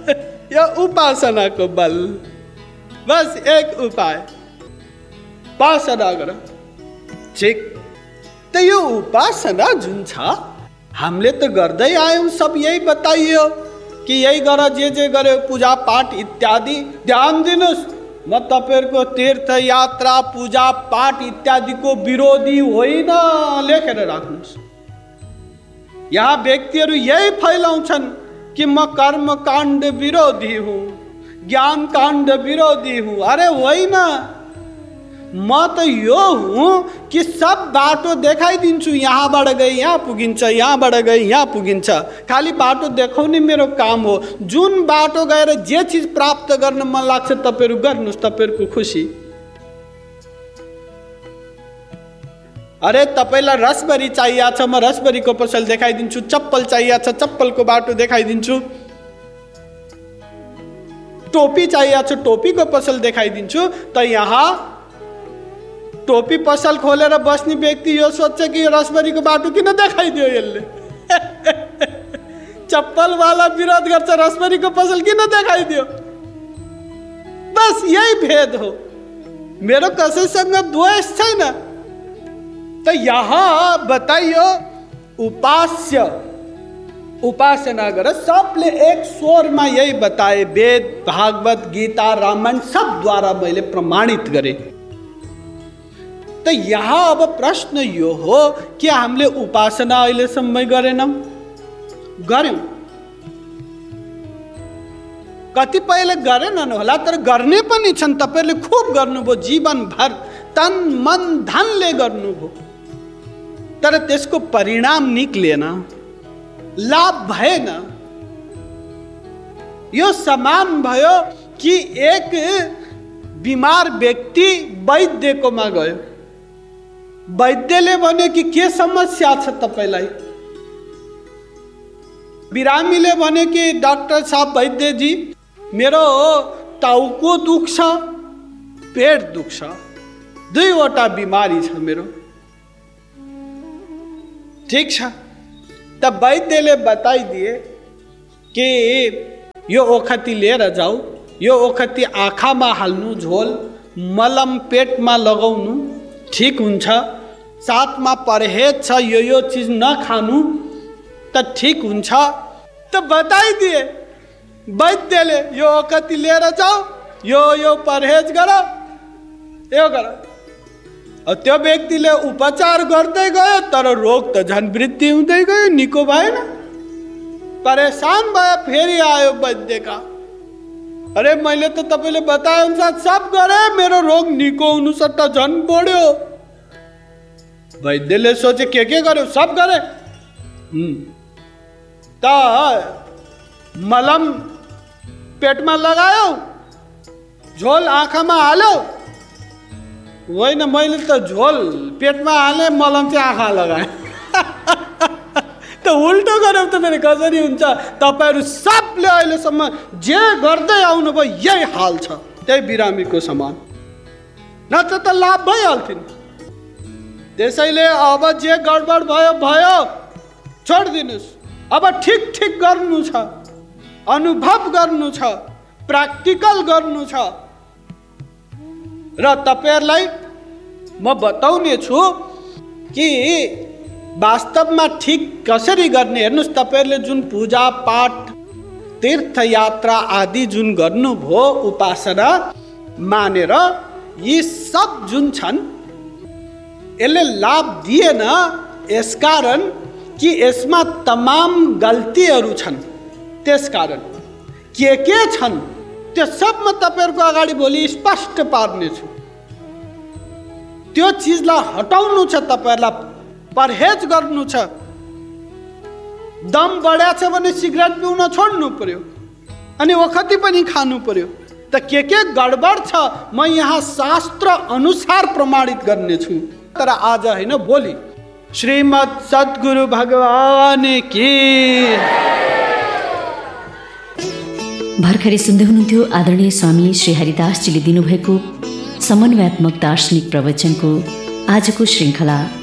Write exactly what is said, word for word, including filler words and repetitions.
यो उपासनाको बल, बस एक उपाय, उपासना गर। ठिक, त यो उपासना जुन छ हामीले त गर्दै आयौँ, सब यही बताइयो कि यही गर, जे जे गर्यो पूजा पाठ इत्यादि। ध्यान दिनुहोस्, म तपाईँहरूको तीर्थ यात्रा पूजा पाठ इत्यादिको विरोधी होइन, लेखेर राख्नुहोस्। यहाँ व्यक्तिहरू यही फैलाउँछन् कि म कर्म काण्ड विरोधी हुँ, ज्ञान काण्ड विरोधी हूँ। अरे होइन, म त यो हूँ कि सब बाटो देखाइदिन्छु, यहाँबाट गए यहाँ पुगिन्छ, यहाँबाट गए यहाँ पुगिन्छ। खालि बाटो देखाउने मेरो काम हो। जुन बाटो गएर जे चिज प्राप्त गर्न मन लाग्छ तपाईँहरू गर्नुहोस्, तपाईँहरूको खुसी। अरे तपाईँलाई रसबरी चाहिएको छ, म रसबरीको पसल देखाइदिन्छु। चप्पल चाहिएको छ, चप्पलको बाटो देखाइदिन्छु। टोपी चाहिएको छ, टोपीको पसल देखाइदिन्छु। त यहाँ टोपी पसल खोलेर बस्ने व्यक्ति यो सोच्छ कि रसबरीको बाटो किन देखाइदियो यसले। चप्पल वाला विरोध गर्छ, रसबरीको पसल किन देखाइदियो। बस यही भेद हो, मेरो कसैसँग द्वेष छैन। तो यहाँ बताइयो उपास्य उपासना गर, सबले एक स्वरमा यही बताए। वेद, भागवत, गीता, रामायण सब द्वारा मैले प्रमाणित गरे। तो यहाँ अब प्रश्न यो हो कि हामीले उपासना अहिलेसम्म गरेनौँ, गर्यौँ। कतिपयले गरेनन् होला, तर गर्ने पनि छन्। तपाईहरुले खूब गर्नुभयो, जीवनभर तन मन धनले गर्नुभयो, तर त्यसको परिणाम निक्लेन, लाभ भएन। यो समान भयो कि एक बिमार व्यक्ति वैद्यकोमा गयो। वैद्यले भन्यो कि के समस्या छ तपाईलाई। बिरामीले भन्यो कि डाक्टर साहब, वैद्य जी, मेरो टाउको दुख्छ, पेट दुख्छ, दुईवटा बिमारी छ मेरो। ठीक छ, तब वैद्यले बताइदिए कि यो ओखती लिएर जाऊ, यो ओखती आँखामा हाल्नु, झोल मलम पेटमा लगाउनु, ठीक हुन्छ। साथमा परहेज छ, यो यो चीज नखानु त ठीक हुन्छ। त बताइदिए वैद्यले, यो ओखती लिएर जाऊ, यो यो परहेज गर, यो गर। त्यो व्यक्तिले उपचार गर्दै गयो, तर रोग त झन् वृद्धि हुँदै गयो, निको भएन। परेशान भयो, फेरि आयो वैद्य का। अरे मैले त तपाईले बताए अनुसार सब गरे, मेरो रोग निको हुनु सट्टा झन् बढ्यो। वैद्यले सोचे के के गर्यो, सब गरे। त मलम पेटमा लगायो, झोल आँखामा हाल्यो। होइन, मैले त झोल पेटमा हाले, मलम चाहिँ आँखा लगाए। त उल्टो गर्यो त फेरि कसरी हुन्छ। तपाईहरु सबले अहिलेसम्म जे गर्दै आउनुभयो यही हाल छ, त्यही बिरामीको समान, नत्र त लाभ भइहाल्थिन्। त्यसैले अब जे गडबड भयो भयो, छोडिदिनुस्। अब ठिक ठिक गर्नु छ, अनुभव गर्नु छ, प्र्याक्टिकल गर्नु छ। र तपाईहरुलाई म बताउने छु कि वास्तवमा ठीक कसरी गर्ने। हेर्नुस्, तपाईहरुले जुन पूजा पाठ, तीर्थ यात्रा आदि जुन गर्नुभयो, उपासना मानेर, यी सब जुन छन् यसले लाभ दिएन, यसकारण कि यसमा तमाम गल्तीहरू छन्। त्यसकारण के के छन् त्यो सब म तपाईहरुको अगाडि भोलि स्पष्ट पार्ने छु। त्यो चीजलाई हटाउनु छ, तपाईहरुलाई परहेज गर्नु छ। दम बढ्या छ भने सिगरेट पिउन छोड्नु पर्यो, अनि ओखती पनि खानु पर्यो। त के के गडबड छ म यहाँ शास्त्र अनुसार प्रमाणित गर्ने छु, तर आज हैन भोलि। श्रीमद् सद्गुरु भगवान की। भर्खरै सुन्दै हुनुहुन्थ्यो आदरणीय स्वामी श्री हरिदासजीले दिनुभएको समन्वयात्मक दार्शनिक प्रवचनको आजको श्रृङ्खला।